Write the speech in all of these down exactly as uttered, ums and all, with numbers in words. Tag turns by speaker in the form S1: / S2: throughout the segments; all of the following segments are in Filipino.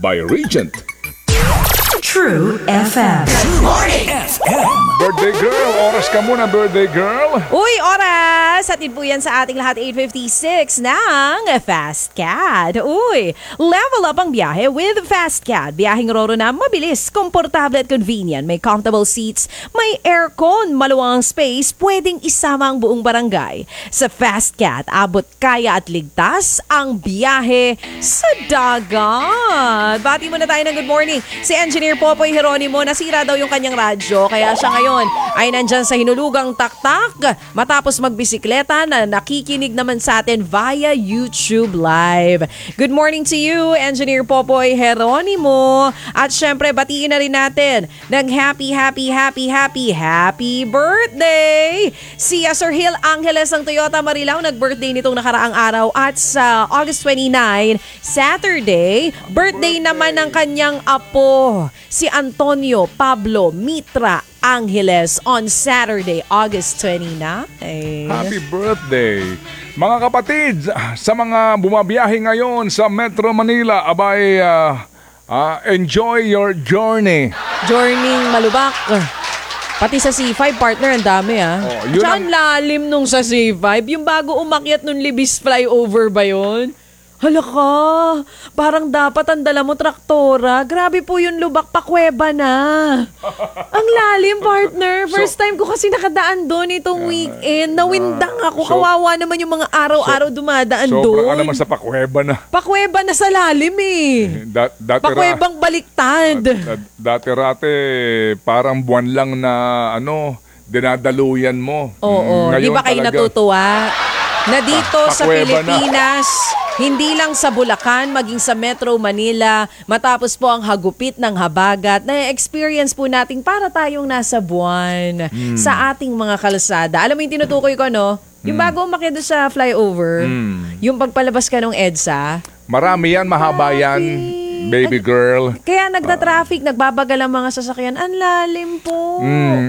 S1: by Regent.
S2: True F M.
S1: True Morning F M. Birthday girl, oras ka muna, birthday girl.
S3: Uy, oras! Hatid po yan sa ating lahat, eight fifty-six ng Fast Cat. Uy, level up ang biyahe with Fast Cat. Biyaheng Roro na mabilis, komportable at convenient. May comfortable seats, may aircon, maluwang space, pwedeng isama ang buong barangay. Sa Fast Cat, abot kaya at ligtas ang biyahe sa dagat. Bati muna tayo ng good morning. Si Engineer Popoy Jeronimo, nasira daw yung kanyang radyo, kaya siya ngayon ay nandyan sa hinulugang taktak matapos magbisikleta na nakikinig naman sa atin via YouTube Live. Good morning to you, Engineer Popoy Jeronimo. At syempre, batiin na rin natin ng happy, happy, happy, happy, happy birthday! Si uh, Sir Hill Angeles ng Toyota Marilao, nag-birthday nitong nakaraang araw at sa August twenty-ninth, Saturday, birthday naman ng kanyang apo, si Antonio Pablo Mitra Angeles on Saturday, August twenty-ninth.
S1: Happy birthday! Mga kapatid, sa mga bumabiyahe ngayon sa Metro Manila, abay, uh, uh, enjoy your journey.
S3: Journey malubak. Pati sa C five, partner, ang dami ah.
S1: Oh, yun
S3: Diyan
S1: ang-
S3: lalim nung sa C five. Yung bago umakyat nung Libis flyover ba yun? Hala ka, parang dapat ang dala mo traktora. Grabe po yung lubak, pakweba na. Ang lalim, partner. First time ko kasi nakadaan doon itong weekend. Nawindang ako.
S1: So-
S3: Kawawa naman yung mga araw-araw dumadaan
S1: Sobrang
S3: doon.
S1: ka naman sa pakweba na.
S3: Pakweba na sa lalim eh.
S1: Da- dati ra-
S3: Pakwebang baliktad.
S1: da- dati rate, parang buwan lang na ano, dinadaluyan mo.
S3: Oo,
S1: Mm,
S3: di ba kayo
S1: talaga-
S3: natutuwa? Na dito
S1: Pa-
S3: sa
S1: pakweba na.
S3: Pilipinas, hindi lang sa Bulacan, maging sa Metro Manila, matapos po ang hagupit ng habagat, na-experience po natin para tayong nasa buwan
S1: Hmm.
S3: sa ating mga kalsada. Alam mo yung tinutukoy ko, no? Yung
S1: Hmm.
S3: bago umakyat doon sa flyover, yung pagpalabas ka ng EDSA,
S1: Marami yan, mahaba yan, baby girl.
S3: kaya nagta-traffic, nagbabagal ang mga sasakyan. Ang lalim po.
S1: Mm.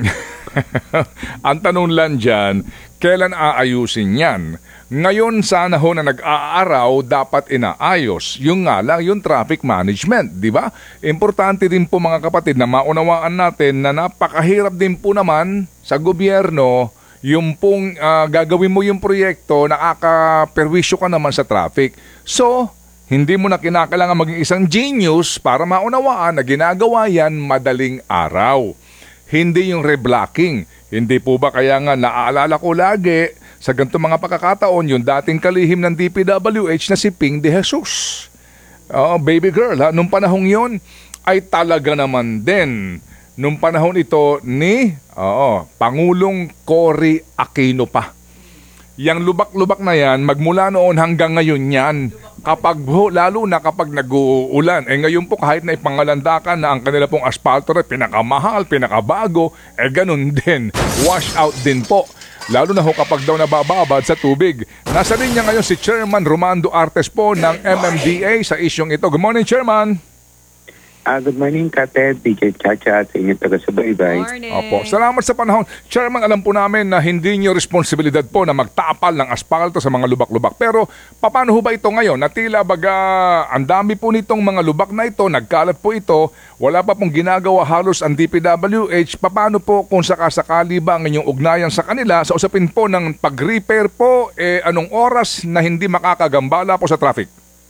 S1: Ang tanong lang dyan, kailan aayusin yan? Ngayon sana ho na nag-aaraw, dapat inaayos. Yung nga lang, yung traffic management, di ba? Importante din po mga kapatid na maunawaan natin na napakahirap din po naman sa gobyerno yung pong ah, gagawin mo yung proyekto, nakaka-perwisyo ka naman sa traffic. So, hindi mo na kinakailangan maging isang genius para maunawaan na ginagawa yan madaling araw. Hindi yung reblocking. Hindi po ba kaya nga naaalala ko lagi sa ganito mga pagkakataon yung dating kalihim ng D P W H na si Ping De Jesus. Oh, baby girl, ha? Nung panahong yon ay talaga naman din. Nung panahon ito ni oo, Pangulong Cory Aquino pa. Yang lubak-lubak na yan, magmula noon hanggang ngayon yan. Kapag, lalo na kapag nag-uulan. Eh ngayon po kahit na ipangalandakan na ang kanila pong asfalto ay pinakamahal, pinakabago, eh ganun din. Wash out din po. Lalo na ho kapag daw nabababad sa tubig. Nasa linya ngayon si Chairman Romando Artes po ng M M D A sa isyong ito. Good morning, Chairman.
S4: Ah, good morning, Kate, D J Chacha, at sa inyo taga-subaybay.
S3: Morning.
S1: Opo. Salamat sa panahon. Chairman, alam po namin na hindi niyo responsibilidad po na magtapal ng asfalto sa mga lubak-lubak. Pero paano ho ba ito ngayon? Na tila baga ang dami po nitong mga lubak na ito, nagkalat po ito, wala pa pong ginagawa halos ang D P W H. Paano po kung sakasakali ba ang inyong ugnayan sa kanila sa usapin po ng pag-repair po, eh, anong oras na hindi makakagambala po sa traffic?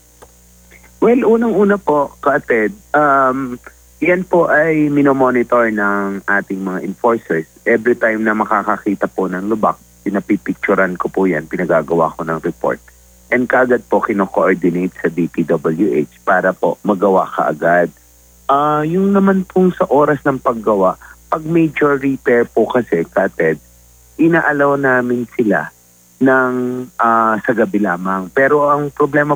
S4: Well, unang-una po, Kate, um, yan po ay minomonitor ng ating mga enforcers. Every time na makakakita po ng lubak, pinapipicturan ko po yan, pinagagawa ko ng report. And kagad po kino-coordinate sa D P W H para po magawa kaagad. Uh, yung naman pong sa oras ng paggawa, pag major repair po kasi, Kate, inaalaw namin sila ng uh, sa gabi lamang. Pero ang problema